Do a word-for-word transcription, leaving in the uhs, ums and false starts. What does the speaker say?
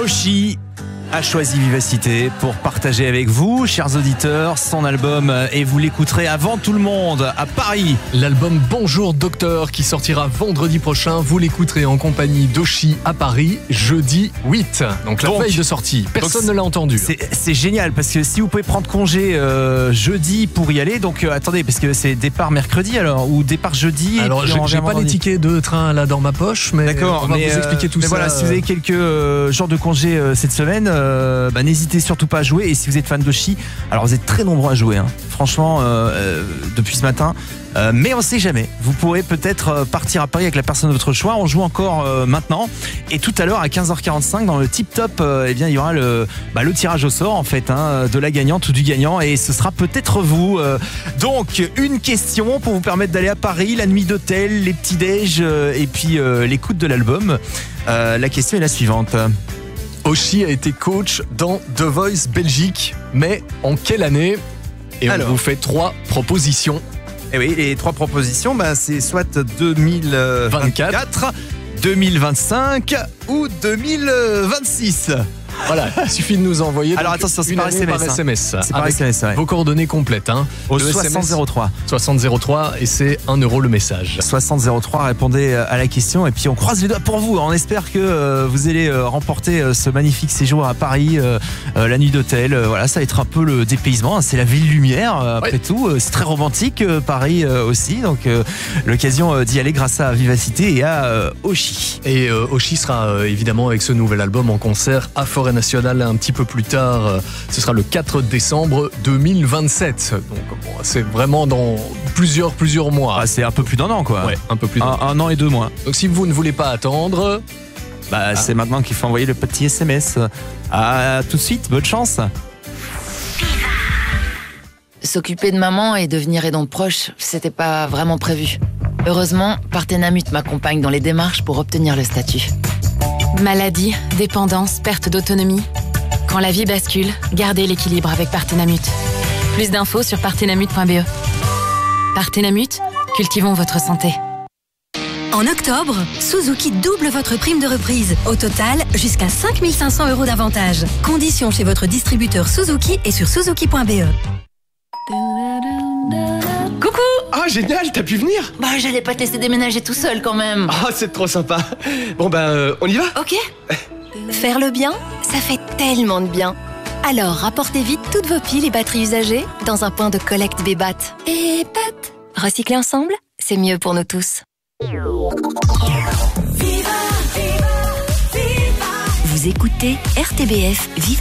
Oshi a choisi Vivacité pour partager avec vous, chers auditeurs, son album, et vous l'écouterez avant tout le monde à Paris. L'album Bonjour Docteur qui sortira vendredi prochain, vous l'écouterez en compagnie d'Oshi à Paris jeudi huit. Donc la Donc, veille de sortie, personne ne l'a entendu. C'est, c'est génial parce que si vous pouvez prendre congé euh, jeudi pour y aller, donc euh, attendez, parce que c'est départ mercredi alors, ou départ jeudi. Alors j'ai, j'ai pas les tickets de train là dans ma poche, mais D'accord, on va mais vous expliquer tout mais ça. Voilà, si vous avez quelques euh, jours de congé euh, cette semaine, euh, bah, n'hésitez surtout pas à jouer. Et si vous êtes fan d'Oshi, alors vous êtes très nombreux à jouer, hein. Franchement, euh, euh, depuis ce matin. Euh, mais on ne sait jamais. Vous pourrez peut-être partir à Paris avec la personne de votre choix. On joue encore euh, maintenant. Et tout à l'heure, à quinze heures quarante-cinq, dans le Tip Top, euh, eh bien, il y aura le, bah, le tirage au sort, en fait, hein, de la gagnante ou du gagnant. Et ce sera peut-être vous. Euh, donc, une question pour vous permettre d'aller à Paris, la nuit d'hôtel, les petits-déj euh, et puis euh, l'écoute de l'album. Euh, la question est la suivante. Oshi a été coach dans The Voice Belgique, mais en quelle année? Et Alors. on vous fait trois propositions. Eh oui, les trois propositions, bah, c'est soit deux mille vingt-quatre, deux mille vingt-cinq ou deux mille vingt-six. Voilà, il suffit de nous envoyer. Alors donc, attention, c'est une par année S M S. par S M S. C'est par Avec S M S, ouais. Vos coordonnées complètes. Hein. Au Le soixante zéro trois. soixante zéro trois et c'est un euro le message. soixante zéro trois, répondez à la question et puis on croise les doigts pour vous. On espère que euh, vous allez euh, remporter euh, ce magnifique séjour à Paris, euh, euh, la nuit d'hôtel. Euh, voilà, ça va être un peu le dépaysement, hein. C'est la ville lumière, euh, après ouais. tout. Euh, c'est très romantique, euh, Paris euh, aussi. Donc euh, l'occasion euh, d'y aller grâce à Vivacité et à euh, Oshi. Et euh, Oshi sera euh, évidemment avec ce nouvel album en concert à Forêt Nationale un petit peu plus tard. Euh, ce sera le quatre décembre deux mille vingt-sept. Donc bon, c'est vraiment dans plusieurs, plusieurs mois. Ah, c'est un peu plus d'un an, quoi. Ouais, un peu plus d'un un, an. un an et deux mois. Donc si vous ne voulez pas attendre, Bah, Ah. c'est maintenant qu'il faut envoyer le petit S M S. À tout de suite, bonne chance. S'occuper de maman et devenir aidant proche, c'était pas vraiment prévu. Heureusement, Partenamut m'accompagne dans les démarches pour obtenir le statut. Maladie, dépendance, perte d'autonomie. Quand la vie bascule, gardez l'équilibre avec Partenamut. Plus d'infos sur partenamut point b e. Partenamut, cultivons votre santé. En octobre, Suzuki double votre prime de reprise. Au total, jusqu'à cinq mille cinq cents euros d'avantage. Conditions chez votre distributeur Suzuki et sur suzuki point b e. Coucou! Ah, génial, t'as pu venir? Bah, j'allais pas te laisser déménager tout seul quand même. Ah, c'est trop sympa. Bon, ben, euh, on y va? Ok. Faire le bien, ça fait tellement de bien. Alors, rapportez vite toutes vos piles et batteries usagées dans un point de collecte Bébat. Et pat, recycler ensemble, c'est mieux pour nous tous. Vous écoutez R T B F Viva.